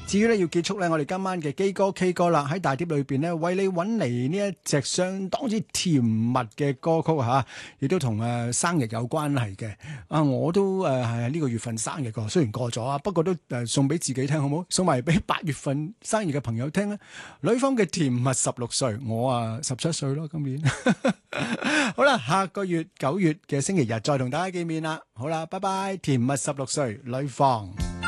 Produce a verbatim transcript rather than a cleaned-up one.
至於咧要結束咧，我哋今晚嘅基歌 K 歌啦，喺大碟裏邊咧，為你揾嚟呢一隻相當之甜蜜嘅歌曲嚇，亦都同誒生日有關係嘅。啊，我都誒係呢個月份生日個，雖然過咗啊，不過都誒送俾自己聽好唔好？送埋俾八月份生日嘅朋友聽咧。女方嘅甜蜜十六歲，我啊十七歲咯，今年。好啦，下個月九月嘅星期日再同大家見面啦。好啦，拜拜，甜蜜十六歲，女方。